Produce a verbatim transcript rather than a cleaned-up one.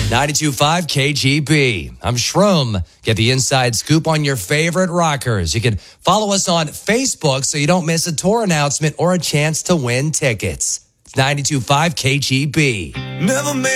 ninety-two point five K G B. I'm Shroom. Get the inside scoop on your favorite rockers. You can follow us on Facebook so you don't miss a tour announcement or a chance to win tickets. It's ninety-two point five K G B. Never made